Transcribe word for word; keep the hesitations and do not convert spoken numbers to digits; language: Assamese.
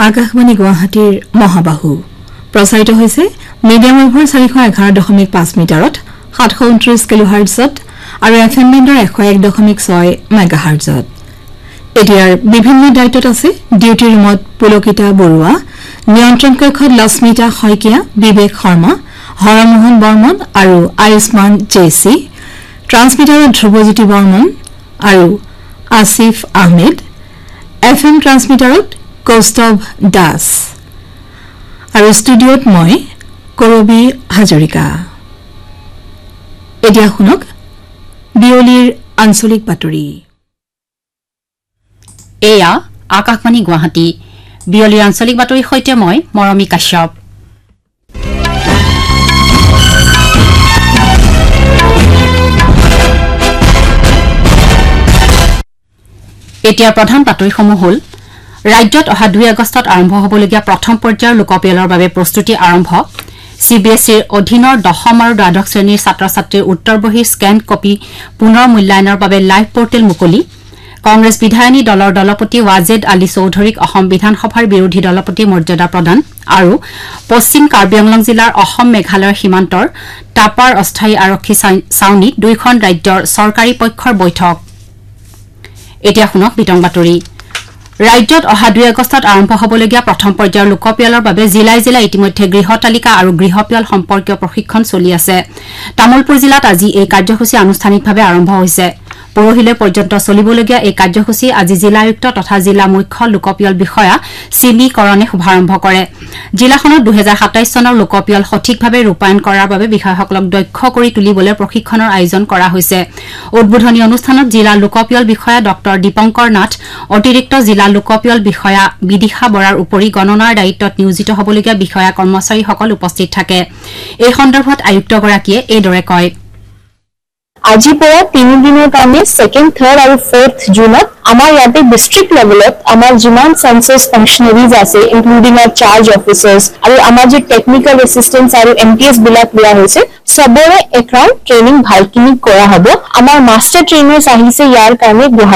আকাশবাণী গুৱাহাটীৰ মহাবাহু প্ৰচাৰিত হৈছে মিডিয়াম ৱেভৰ চাৰিশ এঘাৰ দশমিক পাঁচ মিটাৰত সাতশ ঊনত্ৰিশ কিলোহাৰ্টজত আৰু এফএম বেণ্ডৰ এশ এক দশমিক ছয় মেগাহাৰ্টজত। এতিয়াৰ বিভিন্ন দায়িত্বত আছে ডিউটি ৰুমত পুলকিতা বৰুৱা, নিয়ন্ত্ৰণ কক্ষত লস্মিতা শইকীয়া, বিবেক শৰ্মা, হৰমোহন বৰ্মন আৰু আয়ুষ্মান জেচি, ট্ৰান্সমিটাৰত ধ্ৰুৱজ্যোতি বৰ্মন আৰু আসিফ আহমেদ, এফ এম ট্ৰান্সমিটাৰত কৌস্তভ দাস আৰু ষ্টুডিঅ'ত মই কৰবী হাজৰিকা। এতিয়া শুনক বিয়লিৰ আঞ্চলিক বাতৰি। এয়া আকাশবাণী গুৱাহাটী। বিয়লিৰ আঞ্চলিক বাতৰিৰ সৈতে মই মৰমী কাশ্যপ। এতিয়া প্ৰধান বাতৰিসমূহ হ'ল ৰাজ্যত অহা দুই আগষ্টত আৰম্ভ হ'বলগীয়া প্ৰথম পৰ্যায়ৰ লোকপিয়লৰ বাবে প্ৰস্তুতি আৰম্ভ। চি বি এছ ইৰ অধীনৰ দশম আৰু দ্বাদশ শ্ৰেণীৰ ছাত্ৰ ছাত্ৰীৰ উত্তৰ বহীৰ স্কেন কপি পুনৰ মূল্যায়নৰ বাবে লাইভ পৰ্টেল মুকলি। কংগ্ৰেছ বিধায়িনী দলৰ দলপতি ৱাজেদ আলী চৌধুৰীক অসম বিধানসভাৰ বিৰোধী দলপতি মৰ্যাদা প্ৰদান আৰু পশ্চিম কাৰ্বি আংলং জিলাৰ অসম মেঘালয়ৰ সীমান্তৰ টাপাৰ অস্থায়ী আৰক্ষী ছাউনীত দুয়োখন ৰাজ্যৰ চৰকাৰী পক্ষৰ বৈঠক। এতিয়া শুনক বিতং বাতৰি। ৰাজ্যত অহা দুই আগষ্টত আৰম্ভ হ'বলগীয়া প্ৰথম পৰ্যায়ৰ লোকপিয়লৰ বাবে জিলাই জিলাই ইতিমধ্যে গৃহ তালিকা আৰু গৃহপিয়ল সম্পৰ্কীয় প্ৰশিক্ষণ চলি আছে। তামুলপুৰ জিলাত আজি এই কাৰ্যসূচী আনুষ্ঠানিকভাৱে আৰম্ভ হৈছে। পৰহিলৈ পৰ্যন্ত চলিবলগীয়া এই কাৰ্যসূচী আজি জিলা আয়ুক্ত তথা জিলা মুখ্য লোকপিয়ল বিষয়া চিমি কৰণে শুভাৰম্ভ কৰে। জিলাখনত দুহেজাৰ সাতাইশ চনৰ লোকপিয়ল সঠিকভাৱে ৰূপায়ণ কৰাৰ বাবে বিষয়াসকলক দক্ষ কৰি তুলিবলৈ প্ৰশিক্ষণৰ আয়োজন কৰা হৈছে। উদ্বোধনী অনুষ্ঠানত জিলা লোকপিয়ল বিষয়া ডঃ দীপংকৰ নাথ, অতিৰিক্ত জিলা লোকপিয়ল বিষয়া বিদিশা বৰাৰ উপৰি গণনাৰ দায়িত্বত নিয়োজিত হ'বলগীয়া বিষয়া কৰ্মচাৰীসকল উপস্থিত থাকে। এই সন্দৰ্ভত আয়ুক্তগৰাকীয়ে এইদৰে কয়। আজিৰ পৰা তিনিদিনৰ কাৰণে ছেকেণ্ড থাৰ্ড আৰু ফৰ্থ জুনত আমাৰ ইয়াতে ডিষ্ট্ৰিক্ট লেভেলত আমাৰ যিমান চেন্সাছ ফাংচনাৰিজ আছে ইনক্লুডিং আৰ চাৰ্জ অফিচাৰ্ছ আৰু আমাৰ যি টেকনিকেল এছিষ্টেণ্টছ আৰু এম টি এছ বিলাক লোৱা হৈছে চবৰে এক ৰাউণ্ড ট্ৰেইনিং ভালখিনি কৰা হ'ব। আমাৰ মাষ্টাৰ ট্ৰেইনাৰ্ছ আহিছে ইয়াৰ কাৰণে গুৱাহাটী